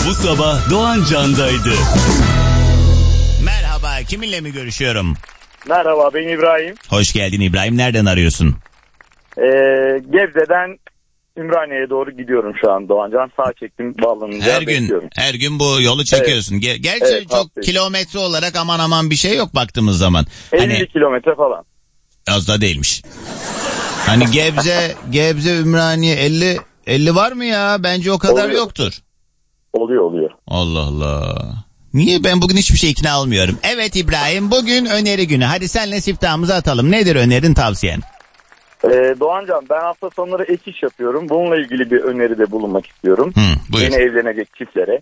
Bu sabah Doğan Can'daydı. Merhaba, kiminle mi görüşüyorum? Merhaba, ben İbrahim. Hoş geldin İbrahim. Nereden arıyorsun? Gebze'den Ümraniye'ye doğru gidiyorum şu an Doğancan. Sağ çektim, bağlanınca bekliyorum. Her gün bu yolu çekiyorsun. Evet. Gerçi evet, çok haftayı. kilometre olarak aman bir şey yok baktığımız zaman. 50 kilometre falan. Az da değilmiş. Hani Gebze Ümraniye 50 var mı ya? Bence o kadar Oluyor. yoktur. Oluyor. Allah Allah. Niye ben bugün hiçbir şey ikna olmuyorum? Evet İbrahim, bugün öneri günü. Hadi senle siftahımızı atalım. Nedir önerin, tavsiyen? Doğancan, ben hafta sonları ek iş yapıyorum. Bununla ilgili bir öneride bulunmak istiyorum. Buyur. Yeni evlenecek çiftlere.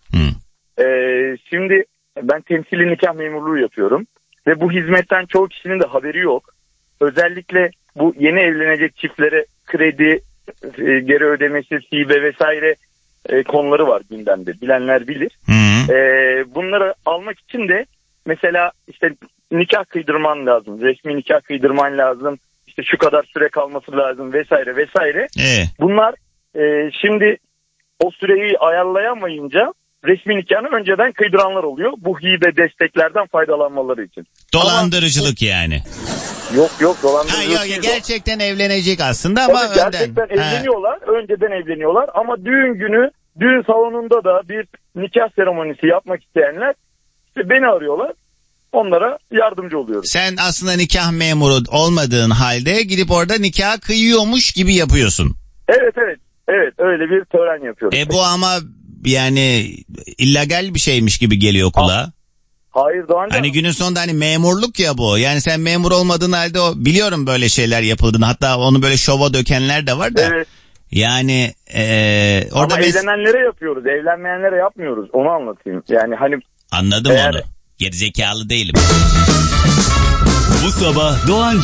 Şimdi ben temsili nikah memurluğu yapıyorum. Ve bu hizmetten çoğu kişinin de haberi yok. Özellikle bu yeni evlenecek çiftlere kredi, geri ödemesi, hibe vesaire konuları var gündemde. Bilenler bilir. Bunları almak için de mesela işte nikah kıydırman lazım. Resmi nikah kıydırman lazım. İşte şu kadar süre kalması lazım vesaire. Bunlar şimdi o süreyi ayarlayamayınca resmi nikahını önceden kıydıranlar oluyor. Bu hibe desteklerden faydalanmaları için. Dolandırıcılık yani. Yok dolandırıcılık. Yok gerçekten evlenecek aslında ama evet, gerçekten evleniyorlar. Önceden evleniyorlar ama düğün salonunda da bir nikah seremonisi yapmak isteyenler işte beni arıyorlar. Onlara yardımcı oluyorum. Sen aslında nikah memuru olmadığın halde gidip orada nikah kıyıyormuş gibi yapıyorsun. Evet öyle bir tören yapıyorum. Bu ama yani illegal bir şeymiş gibi geliyor kulağa. Hayır Doğancan. Hani günün sonunda hani memurluk ya bu. Yani sen memur olmadığın halde biliyorum böyle şeyler yapıldığını. Hatta onu böyle şova dökenler de var da. Evet. Yani orada ama evlenenlere yapıyoruz. Evlenmeyenlere yapmıyoruz. Onu anlatayım. Yani hani anladım onu. Gerizekalı değilim. Bu sabah Doğan